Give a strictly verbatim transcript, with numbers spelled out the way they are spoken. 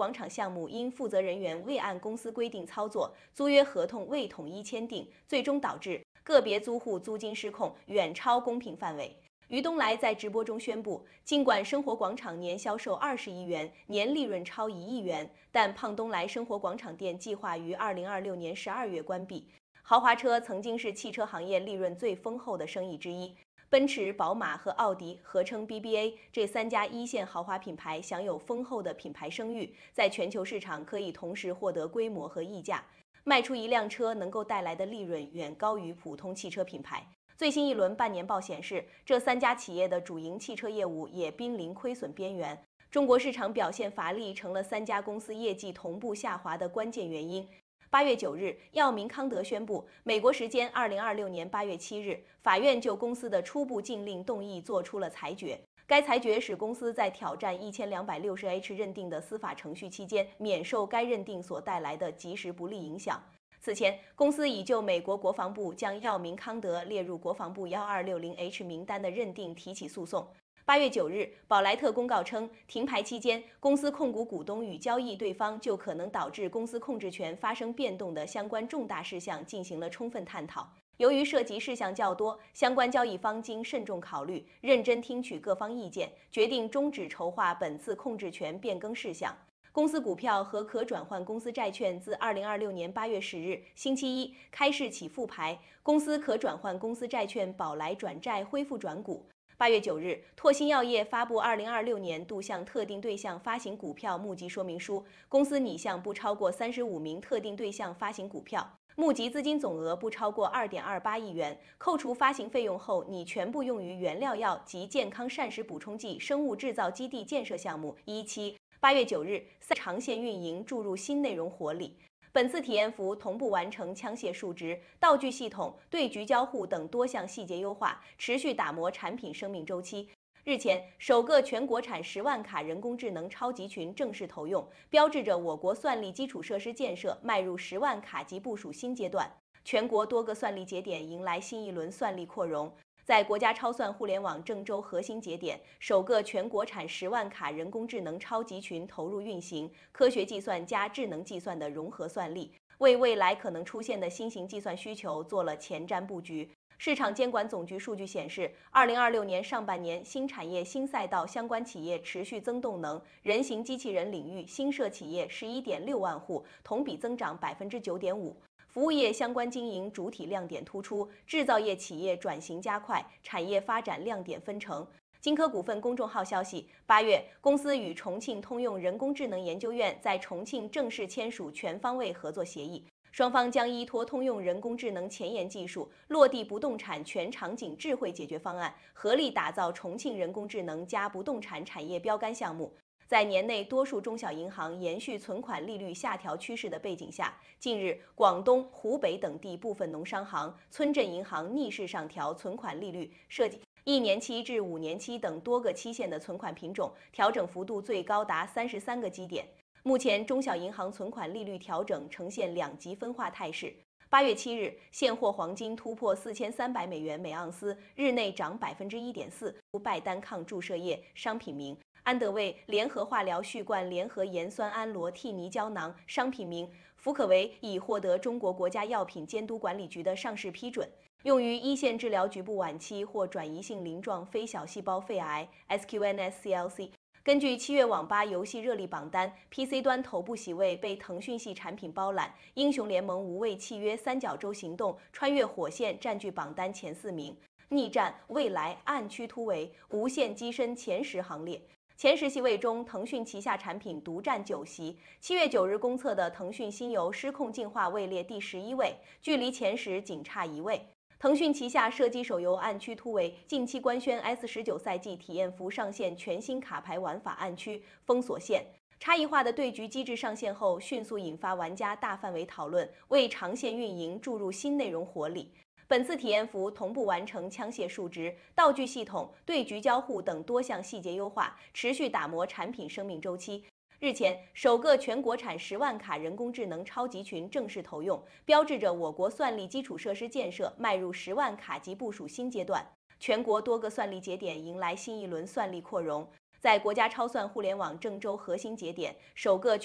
广场项目因负责人员未按公司规定操作，租约合同未统一签订，最终导致个别租户租金失控，远超公平范围。于东来在直播中宣布，尽管生活广场年销售二十亿元，年利润超一亿元，但胖东来生活广场店计划于二零二六年十二月关闭。豪华车曾经是汽车行业利润最丰厚的生意之一。奔驰、宝马和奥迪合称 B B A， 这三家一线豪华品牌享有丰厚的品牌声誉，在全球市场可以同时获得规模和溢价。卖出一辆车能够带来的利润远高于普通汽车品牌。最新一轮半年报显示，这三家企业的主营汽车业务也濒临亏损边缘。中国市场表现乏力，成了三家公司业绩同步下滑的关键原因。八月九日，药明康德宣布，美国时间二零二六年八月七日，法院就公司的初步禁令动议作出了裁决。该裁决使公司在挑战一千两百六十 H 认定的司法程序期间，免受该认定所带来的及时不利影响。此前，公司已就美国国防部将药明康德列入国防部一二六零 H 名单的认定提起诉讼。八月九日，宝莱特公告称，停牌期间，公司控股股东与交易对方就可能导致公司控制权发生变动的相关重大事项进行了充分探讨。由于涉及事项较多，相关交易方经慎重考虑，认真听取各方意见，决定终止筹划本次控制权变更事项。公司股票和可转换公司债券自二零二六年八月十日星期一开市起复牌，公司可转换公司债券宝来转债恢复转股。八月九日，拓新药业发布二零二六年度向特定对象发行股票募集说明书，公司拟向不超过三十五名特定对象发行股票，募集资金总额不超过二点二八亿元，扣除发行费用后，拟全部用于原料药及健康膳食补充剂生物制造基地建设项目一期。八月九日，长线运营注入新内容活力。本次体验服同步完成枪械数值、道具系统、对局交互等多项细节优化，持续打磨产品生命周期。日前，首个全国产十万卡人工智能超级群正式投用，标志着我国算力基础设施建设迈入十万卡级部署新阶段。全国多个算力节点迎来新一轮算力扩容。在国家超算互联网郑州核心节点，首个全国产十万卡人工智能超级群投入运行，科学计算加智能计算的融合算力，为未来可能出现的新型计算需求做了前瞻布局。市场监管总局数据显示，二零二六年上半年新产业新赛道相关企业持续增动能，人形机器人领域新设企业十一点六万户，同比增长百分之九点五。服务业相关经营主体亮点突出，制造业企业转型加快，产业发展亮点纷呈。金科股份公众号消息，八月，公司与重庆通用人工智能研究院在重庆正式签署全方位合作协议，双方将依托通用人工智能前沿技术，落地不动产全场景智慧解决方案，合力打造重庆人工智能加不动产产业标杆项目。在年内多数中小银行延续存款利率下调趋势的背景下，近日广东、湖北等地部分农商行、村镇银行逆势上调存款利率，涉及一年期至五年期等多个期限的存款品种，调整幅度最高达三十三个基点。目前，中小银行存款利率调整呈现两极分化态势。八月七日，现货黄金突破四千三百美元每盎司，日内涨百分之一点四。拜单抗注射液商品名。安德卫联合化疗续罐联合盐酸氨罗替尼胶囊商品名福可维已获得中国国家药品监督管理局的上市批准，用于一线治疗局部晚期或转移性鳞状非小细胞肺癌 S Q N S C L C。根据七月网吧游戏热力榜单 ，P C 端头部席位被腾讯系产品包揽，英雄联盟无畏契约三角洲行动穿越火线占据榜单前四名，逆战、未来、暗区突围、无限跻身前十行列。前十席位中，腾讯旗下产品独占九席。七月九日公测的腾讯新游失控进化位列第十一位，距离前十仅差一位。腾讯旗下射击手游《暗区突围》近期官宣 S 十九 赛季体验服上线全新卡牌玩法暗区封锁线，差异化的对局机制上线后，迅速引发玩家大范围讨论，为长线运营注入新内容活力。本次体验服同步完成枪械数值、道具系统、对局交互等多项细节优化，持续打磨产品生命周期。日前，首个全国产十万卡人工智能超级群正式投用，标志着我国算力基础设施建设迈入十万卡级部署新阶段。全国多个算力节点迎来新一轮算力扩容。在国家超算互联网郑州核心节点，首个